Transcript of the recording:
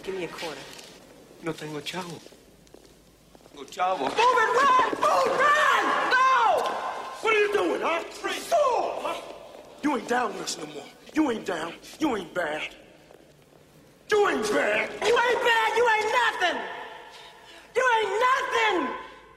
Give me a quarter. No tengo chavo. No chavo. Move it, run! Move, run! No! What are you doing, huh? Fool! Huh? You ain't down with us no more. You ain't down. You ain't bad. You ain't bad.